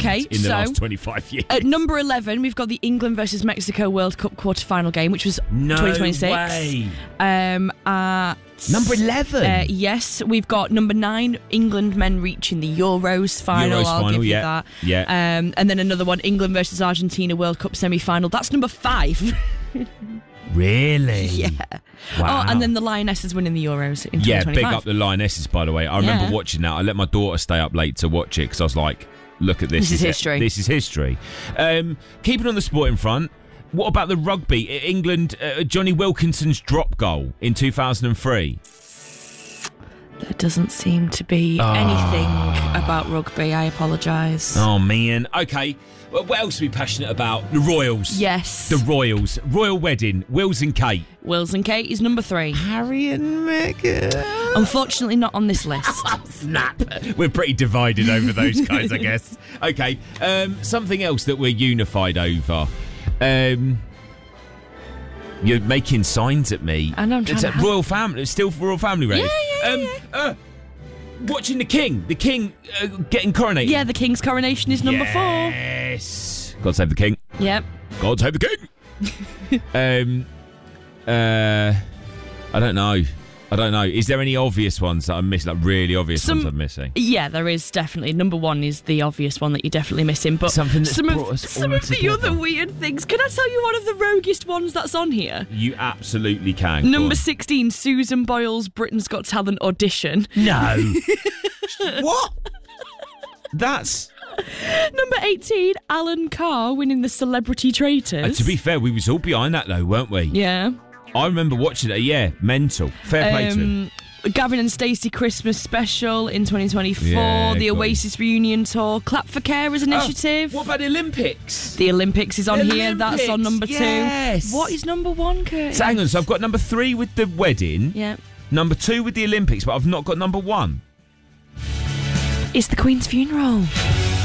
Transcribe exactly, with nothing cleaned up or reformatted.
Okay, in the so, last twenty-five years. At number eleven, we've got the England versus Mexico World Cup quarter-final game, which was no twenty twenty-six. way. Um, at, Number eleven? Uh, yes, we've got number nine, England men reaching the Euros final. Euros I'll final, give you yeah. that. Yeah. Um, and then another one, England versus Argentina World Cup semi-final. That's number five. Really? Yeah. Wow. Oh, and then the Lionesses winning the Euros in Yeah, twenty twenty-five. big up the Lionesses, by the way. I remember Yeah. watching that. I let my daughter stay up late to watch it because I was like, look at this. This is history. This is history. Um, keeping on the sporting front, what about the rugby? England, uh, Johnny Wilkinson's drop goal in two thousand three. There doesn't seem to be Oh. anything about rugby. I apologise. Oh, man. Okay. Well, what else are we passionate about? The Royals. Yes. The Royals. Royal wedding. Wills and Kate. Wills and Kate is number three. Harry and Meghan. Unfortunately, not on this list. Snap. We're pretty divided over those guys, I guess. Okay. Um, something else that we're unified over. Um, you're making signs at me. I know, I'm trying It's to a help. royal family. It's still royal family, right? Yeah, yeah, um, yeah, Uh, watching the king. The king uh, getting coronated. Yeah, the King's coronation is number Yes. God save the king. four. Yep. God save the king. um, uh, I don't know. I don't know. Is there any obvious ones that I'm missing? Like really obvious Some- ones I'm missing? Yeah, there is definitely. Number one is the obvious one that you're definitely missing. But Something that's some brought of, us some all of the together. other weird things. Can I tell you one of the roguest ones that's on here? You absolutely can. Go Number on. sixteen, Susan Boyle's Britain's Got Talent audition. No. What? That's. Number eighteen, Alan Carr winning the Celebrity Traitors. Uh, to be fair, we was all behind that though, weren't we? Yeah. I remember watching it. Yeah, mental. Fair play to him. Um, Gavin and Stacey Christmas special in twenty twenty-four. Yeah, the got Oasis reunion tour. Clap for Carers initiative. Oh, what about the Olympics? The Olympics is on here. That's on Olympics, number two. yes. What is number one, Curtis? So hang on. So I've got number three with the wedding. Yeah. Number two with the Olympics, but I've not got number one. It's the Queen's funeral.